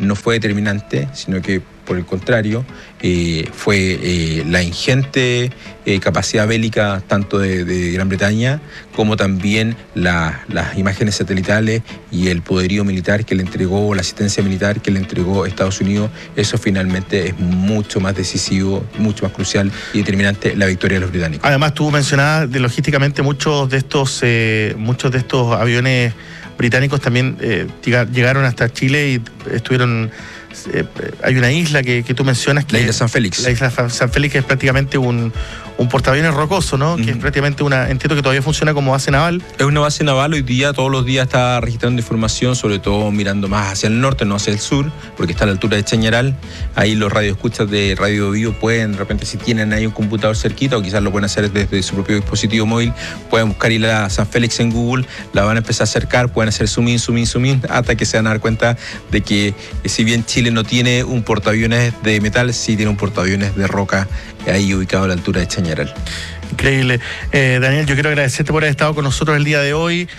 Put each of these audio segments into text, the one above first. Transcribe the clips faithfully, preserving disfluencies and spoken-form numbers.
no fue determinante, sino que por el contrario, eh, fue eh, la ingente eh, capacidad bélica tanto de, de Gran Bretaña como también la, las imágenes satelitales y el poderío militar que le entregó, la asistencia militar que le entregó Estados Unidos. Eso finalmente es mucho más decisivo, mucho más crucial y determinante la victoria de los británicos. Además, tú mencionabas de logísticamente muchos de estos, eh, muchos de estos aviones británicos también eh, llegaron hasta Chile y estuvieron... Eh, hay una isla que, que tú mencionas que la isla San Félix la isla San Félix, que es prácticamente un, un portaaviones rocoso, ¿no? Uh-huh. Que es prácticamente una, entiendo que todavía funciona como base naval. Es una base naval, hoy día todos los días está registrando información, sobre todo mirando más hacia el norte, no hacia el sur, porque está a la altura de Chañaral. Ahí los radioescuchas de Radio Vivo pueden, de repente, si tienen ahí un computador cerquita, o quizás lo pueden hacer desde su propio dispositivo móvil, pueden buscar Isla San Félix en Google, la van a empezar a acercar, pueden hacer zoom in, zoom in, zoom in, hasta que se van a dar cuenta de que si bien Chile no tiene un portaaviones de metal, sí tiene un portaaviones de roca ahí ubicado a la altura de Chañaral. Increíble. Eh, Daniel, yo quiero agradecerte por haber estado con nosotros el día de hoy.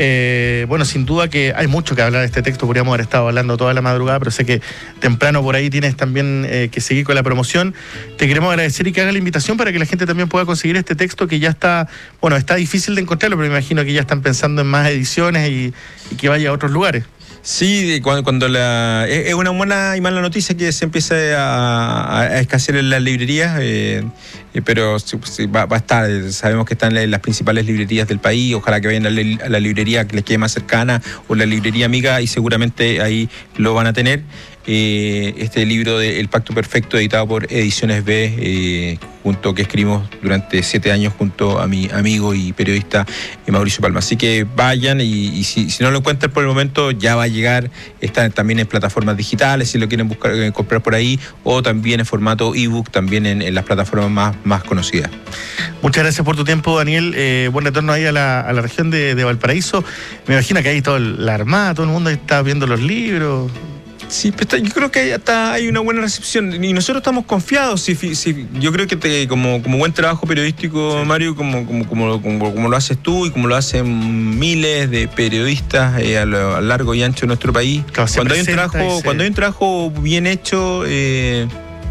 Eh, bueno, sin duda que hay mucho que hablar de este texto, podríamos haber estado hablando toda la madrugada, pero sé que temprano por ahí tienes también eh, que seguir con la promoción. Te queremos agradecer y que haga la invitación para que la gente también pueda conseguir este texto que ya está, bueno, está difícil de encontrarlo, pero me imagino que ya están pensando en más ediciones y, y que vaya a otros lugares. Sí, cuando, cuando la es una buena y mala noticia que se empiece a, a escasear en las librerías, eh, pero sí, va, va a estar. Sabemos que están en las principales librerías del país. Ojalá que vayan a la, a la librería que les quede más cercana o la librería amiga y seguramente ahí lo van a tener. Eh, este libro de El Pacto Perfecto, editado por Ediciones B, eh, junto que escribimos durante siete años junto a mi amigo y periodista eh, Mauricio Palma. Así que vayan y, y si, si no lo encuentran por el momento, ya va a llegar. Está también en plataformas digitales si lo quieren buscar, eh, comprar por ahí, o también en formato ebook, también en, en las plataformas más, más conocidas. Muchas gracias por tu tiempo, Daniel. Eh, buen retorno ahí a la, a la región de, de Valparaíso. Me imagino que ahí toda la Armada, todo el mundo está viendo los libros. Sí, pero yo creo que hasta hay una buena recepción y nosotros estamos confiados. Si, si, yo creo que te, como, como buen trabajo periodístico, sí, Mario, como, como, como, como, como lo haces tú y como lo hacen miles de periodistas eh, a lo a largo y ancho de nuestro país, claro, cuando, hay un trabajo, cuando hay un trabajo bien hecho, eh,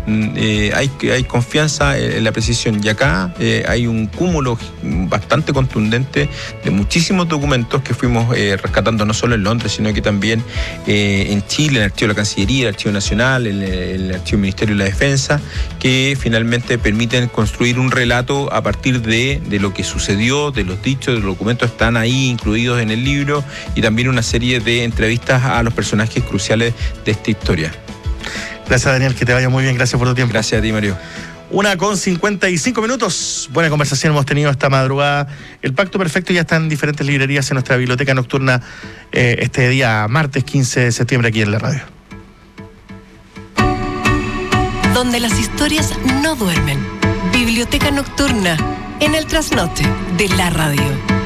Eh, hay, hay confianza en la precisión y acá eh, hay un cúmulo bastante contundente de muchísimos documentos que fuimos eh, rescatando no solo en Londres sino que también eh, en Chile, en el Archivo de la Cancillería, el Archivo Nacional, el, el Archivo del Ministerio de la Defensa, que finalmente permiten construir un relato a partir de, de lo que sucedió, de los dichos, de los documentos están ahí incluidos en el libro y también una serie de entrevistas a los personajes cruciales de esta historia. Gracias, Daniel, que te vaya muy bien, gracias por tu tiempo. Gracias a ti, Mario. Una con cincuenta y cinco minutos. Buena conversación hemos tenido esta madrugada. El Pacto Perfecto ya está en diferentes librerías en nuestra biblioteca nocturna eh, este día martes quince de septiembre aquí en la radio. Donde las historias no duermen. Biblioteca nocturna en el trasnoche de la radio.